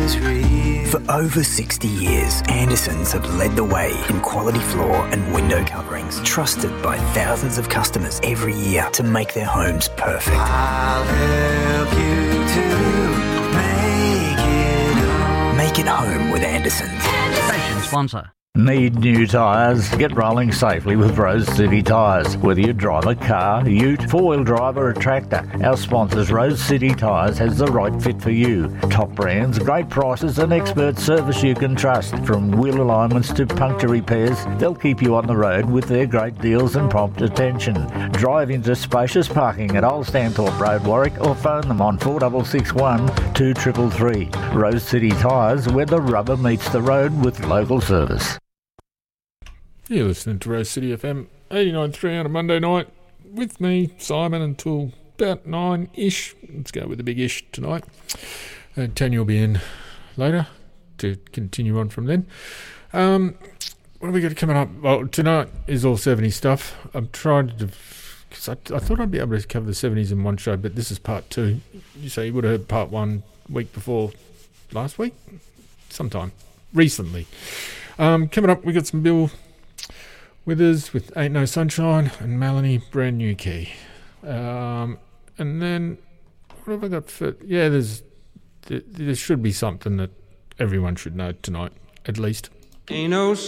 is real. For over 60 years, Andersons have led the way in quality floor and window coverings, trusted by thousands of customers every year to make their homes perfect. I'll help you to make it home. Make it home with Andersons. Station sponsor. Need new tyres? Get rolling safely with Rose City Tyres. Whether you drive a car, ute, four-wheel drive or a tractor, our sponsors Rose City Tyres has the right fit for you. Top brands, great prices and expert service you can trust. From wheel alignments to puncture repairs, they'll keep you on the road with their great deals and prompt attention. Drive into spacious parking at Old Stanthorpe Road, Warwick, or phone them on 4661 2333. Rose City Tyres, where the rubber meets the road with local service. You're listening to Rose City FM 89.3 on a Monday night with me, Simon, until about 9-ish. Let's go with the big ish tonight. And Tanya will be in later to continue on from then. What have we got coming up? Well, tonight is all 70s stuff. I'm trying to... because I thought I'd be able to cover the 70s in one show, but this is part 2. So you would have heard part 1 week before last week? Sometime. Recently. Coming up, we got some Bill Withers with Ain't No Sunshine and Melanie Brand New Key. And then what have I got for... yeah, there should be something that everyone should know tonight, at least. Ain't no